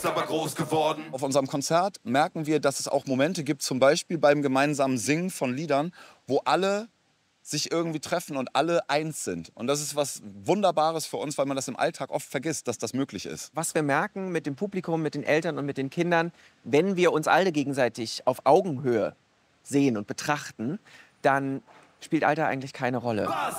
aber groß geworden. Auf unserem Konzert merken wir, dass es auch Momente gibt, zum Beispiel beim gemeinsamen Singen von Liedern, wo alle sich irgendwie treffen und alle eins sind. Und das ist was Wunderbares für uns, weil man das im Alltag oft vergisst, dass das möglich ist. Was wir merken mit dem Publikum, mit den Eltern und mit den Kindern, wenn wir uns alle gegenseitig auf Augenhöhe sehen und betrachten, dann spielt Alter eigentlich keine Rolle. Was